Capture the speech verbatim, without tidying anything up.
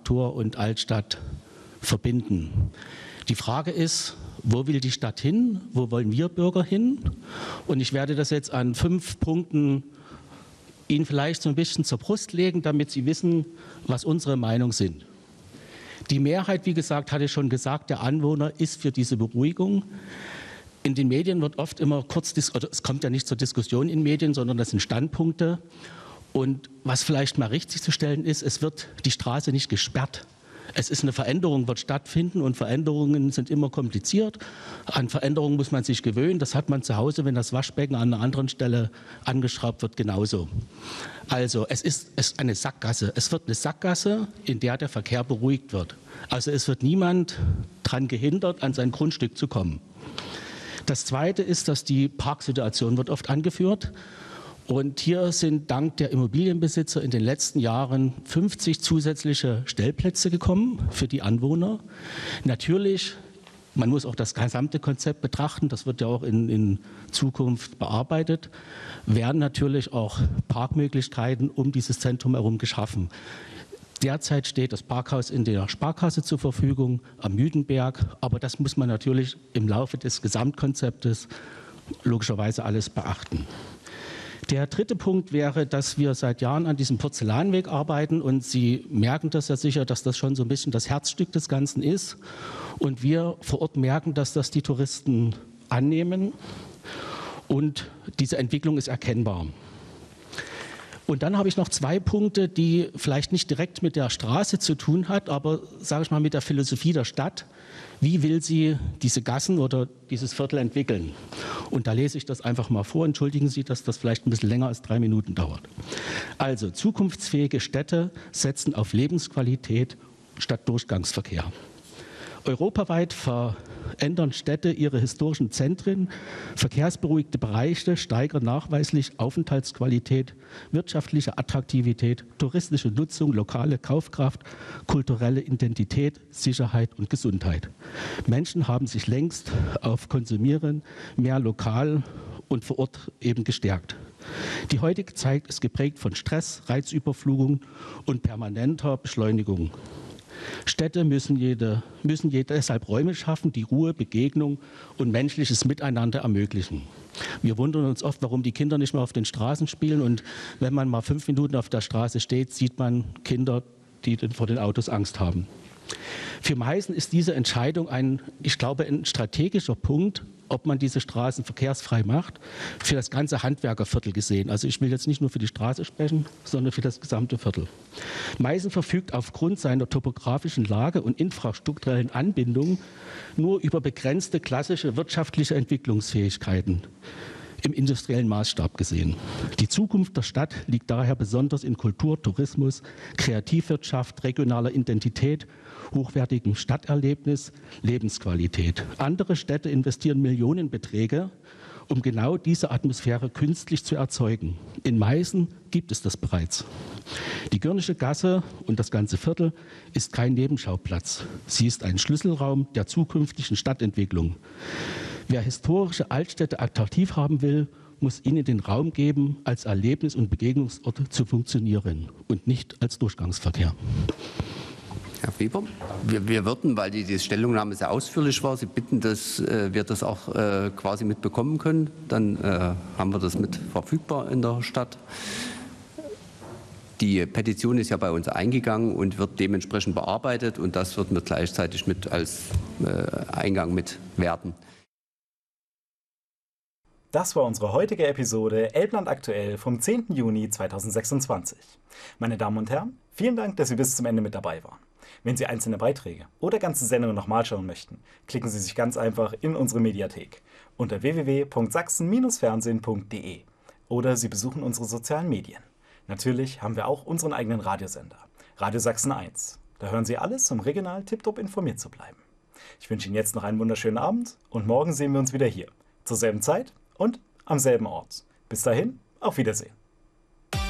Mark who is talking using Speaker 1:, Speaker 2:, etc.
Speaker 1: Infrastruktur und Altstadt verbinden. Die Frage ist, wo will die Stadt hin? Wo wollen wir Bürger hin? Und ich werde das jetzt an fünf Punkten Ihnen vielleicht so ein bisschen zur Brust legen, damit Sie wissen, was unsere Meinung sind. Die Mehrheit, wie gesagt, hatte ich schon gesagt, der Anwohner ist für diese Beruhigung. In den Medien wird oft immer kurz, oder es kommt ja nicht zur Diskussion in Medien, sondern das sind Standpunkte. Und was vielleicht mal richtig zu stellen ist, es wird die Straße nicht gesperrt. Es ist eine Veränderung, wird stattfinden und Veränderungen sind immer kompliziert. An Veränderungen muss man sich gewöhnen. Das hat man zu Hause, wenn das Waschbecken an einer anderen Stelle angeschraubt wird, genauso. Also es ist, es ist eine Sackgasse. Es wird eine Sackgasse, in der der Verkehr beruhigt wird. Also es wird niemand daran gehindert, an sein Grundstück zu kommen. Das Zweite ist, dass die Parksituation wird oft angeführt. Und hier sind dank der Immobilienbesitzer in den letzten Jahren fünfzig zusätzliche Stellplätze gekommen für die Anwohner. Natürlich, man muss auch das gesamte Konzept betrachten, das wird ja auch in, in Zukunft bearbeitet, werden natürlich auch Parkmöglichkeiten um dieses Zentrum herum geschaffen. Derzeit steht das Parkhaus in der Sparkasse zur Verfügung am Mühlenberg, aber das muss man natürlich im Laufe des Gesamtkonzeptes logischerweise alles beachten. Der dritte Punkt wäre, dass wir seit Jahren an diesem Porzellanweg arbeiten und Sie merken das ja sicher, dass das schon so ein bisschen das Herzstück des Ganzen ist und wir vor Ort merken, dass das die Touristen annehmen und diese Entwicklung ist erkennbar. Und dann habe ich noch zwei Punkte, die vielleicht nicht direkt mit der Straße zu tun hat, aber sage ich mal mit der Philosophie der Stadt. Wie will sie diese Gassen oder dieses Viertel entwickeln? Und da lese ich das einfach mal vor. Entschuldigen Sie, dass das vielleicht ein bisschen länger als drei Minuten dauert. Also zukunftsfähige Städte setzen auf Lebensqualität statt Durchgangsverkehr. Europaweit verändern Städte ihre historischen Zentren, verkehrsberuhigte Bereiche steigern nachweislich Aufenthaltsqualität, wirtschaftliche Attraktivität, touristische Nutzung, lokale Kaufkraft, kulturelle Identität, Sicherheit und Gesundheit. Menschen haben sich längst auf Konsumieren mehr lokal und vor Ort eben gestärkt. Die heutige Zeit ist geprägt von Stress, Reizüberflutung und permanenter Beschleunigung. Städte müssen, jede, müssen jede deshalb Räume schaffen, die Ruhe, Begegnung und menschliches Miteinander ermöglichen. Wir wundern uns oft, warum die Kinder nicht mehr auf den Straßen spielen. Und wenn man mal fünf Minuten auf der Straße steht, sieht man Kinder, die vor den Autos Angst haben. Für Meißen ist diese Entscheidung ein, ich glaube, ein strategischer Punkt, ob man diese Straßen verkehrsfrei macht, für das ganze Handwerkerviertel gesehen. Also ich will jetzt nicht nur für die Straße sprechen, sondern für das gesamte Viertel. Meißen verfügt aufgrund seiner topografischen Lage und infrastrukturellen Anbindung nur über begrenzte klassische wirtschaftliche Entwicklungsfähigkeiten im industriellen Maßstab gesehen. Die Zukunft der Stadt liegt daher besonders in Kultur, Tourismus, Kreativwirtschaft, regionaler Identität, hochwertigem Stadterlebnis, Lebensqualität. Andere Städte investieren Millionenbeträge, um genau diese Atmosphäre künstlich zu erzeugen. In Meißen gibt es das bereits. Die Görnische Gasse und das ganze Viertel ist kein Nebenschauplatz. Sie ist ein Schlüsselraum der zukünftigen Stadtentwicklung. Wer historische Altstädte attraktiv haben will, muss ihnen den Raum geben, als Erlebnis- und Begegnungsort zu funktionieren und nicht als Durchgangsverkehr.
Speaker 2: Herr Weber, wir, wir würden, weil die, die Stellungnahme sehr ausführlich war, Sie bitten, dass äh, wir das auch äh, quasi mitbekommen können. Dann äh, haben wir das mit verfügbar in der Stadt. Die Petition ist ja bei uns eingegangen und wird dementsprechend bearbeitet und das wird mit gleichzeitig mit als äh, Eingang mit werten.
Speaker 3: Das war unsere heutige Episode Elbland aktuell vom zehnten Juni zweitausendsechsundzwanzig. Meine Damen und Herren, vielen Dank, dass Sie bis zum Ende mit dabei waren. Wenn Sie einzelne Beiträge oder ganze Sendungen nochmal schauen möchten, klicken Sie sich ganz einfach in unsere Mediathek unter w w w punkt sachsen Bindestrich fernsehen punkt d e oder Sie besuchen unsere sozialen Medien. Natürlich haben wir auch unseren eigenen Radiosender, Radio Sachsen eins. Da hören Sie alles, um regional tipptopp informiert zu bleiben. Ich wünsche Ihnen jetzt noch einen wunderschönen Abend und morgen sehen wir uns wieder hier, zur selben Zeit und am selben Ort. Bis dahin, auf Wiedersehen.